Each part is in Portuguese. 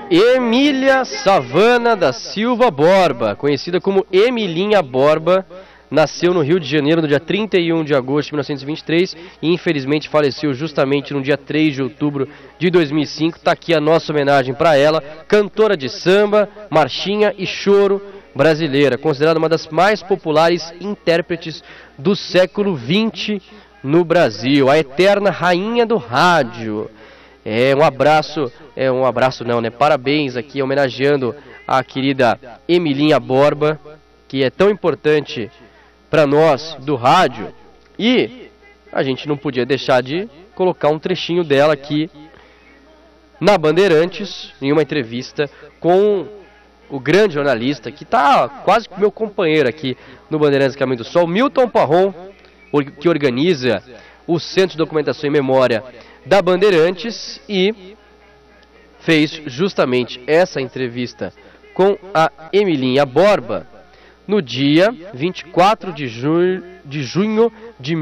Emília Savana da Silva Borba, conhecida como Emilinha Borba, nasceu no Rio de Janeiro no dia 31 de agosto de 1923 e infelizmente faleceu justamente no dia 3 de outubro de 2005. Está aqui a nossa homenagem para ela, cantora de samba, marchinha e choro brasileira, considerada uma das mais populares intérpretes do século XX no Brasil, a eterna rainha do rádio. Parabéns aqui, homenageando a querida Emilinha Borba, que é tão importante para nós do rádio. E a gente não podia deixar de colocar um trechinho dela aqui na Bandeirantes, em uma entrevista com o grande jornalista, que está quase meu companheiro aqui no Bandeirantes Caminho do Sol, Milton Parron, que organiza o Centro de Documentação e Memória da Bandeirantes, e fez justamente essa entrevista com a Emilinha Borba no dia 24 de junho de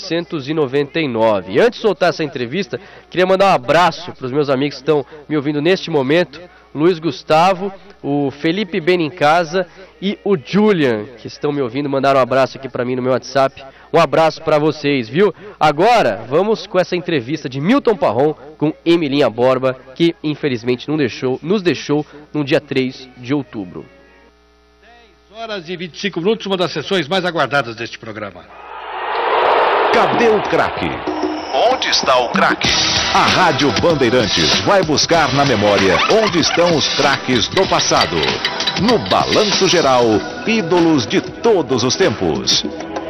1999. Antes de soltar essa entrevista, queria mandar um abraço para os meus amigos que estão me ouvindo neste momento, Luiz Gustavo, o Felipe Benincasa e o Julian, que estão me ouvindo, mandaram um abraço aqui para mim no meu WhatsApp. Um abraço para vocês, viu? Agora, vamos com essa entrevista de Milton Parron com Emilinha Borba, que infelizmente nos deixou no dia 3 de outubro. 10 horas e 25 minutos, uma das sessões mais aguardadas deste programa. Cadê o craque? Onde está o craque? A Rádio Bandeirantes vai buscar na memória onde estão os craques do passado. No Balanço Geral, ídolos de todos os tempos.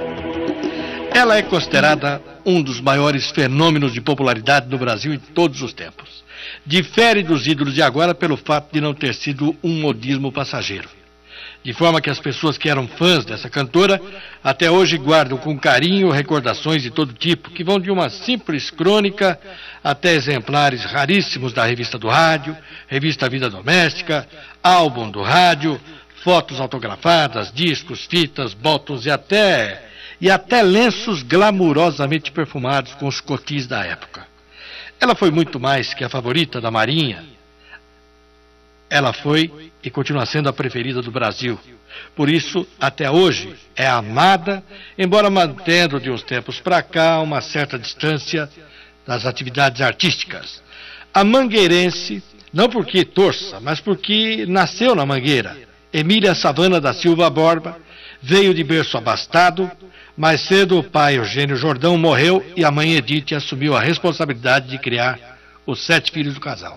Ela é considerada um dos maiores fenômenos de popularidade no Brasil em todos os tempos. Difere dos ídolos de agora pelo fato de não ter sido um modismo passageiro. De forma que as pessoas que eram fãs dessa cantora até hoje guardam com carinho recordações de todo tipo, que vão de uma simples crônica até exemplares raríssimos da Revista do Rádio, Revista Vida Doméstica, Álbum do Rádio, fotos autografadas, discos, fitas, botões e até lenços glamourosamente perfumados com os cotis da época. Ela foi muito mais que a favorita da Marinha. Ela foi e continua sendo a preferida do Brasil. Por isso, até hoje, é amada, embora mantendo de uns tempos para cá uma certa distância das atividades artísticas. A mangueirense, não porque torça, mas porque nasceu na Mangueira, Emília Savana da Silva Borba, veio de berço abastado. Mais cedo, o pai Eugênio Jordão morreu e a mãe Edith assumiu a responsabilidade de criar os 7 filhos do casal.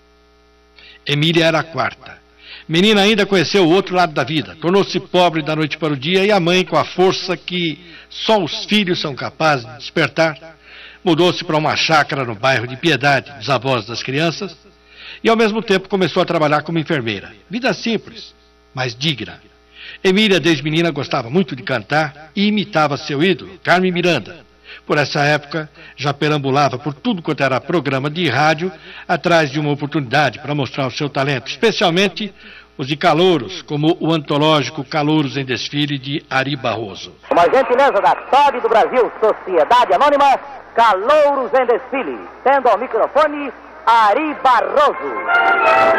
Emília era a quarta. Menina ainda conheceu o outro lado da vida, tornou-se pobre da noite para o dia e a mãe, com a força que só os filhos são capazes de despertar, mudou-se para uma chácara no bairro de Piedade, dos avós das crianças, e ao mesmo tempo começou a trabalhar como enfermeira. Vida simples, mas digna. Emília, desde menina, gostava muito de cantar e imitava seu ídolo, Carmen Miranda. Por essa época, já perambulava por tudo quanto era programa de rádio, atrás de uma oportunidade para mostrar o seu talento, especialmente os de calouros, como o antológico Calouros em Desfile de Ari Barroso. Uma gentileza da SOB do Brasil, Sociedade Anônima, Calouros em Desfile, tendo ao microfone Ari Barroso.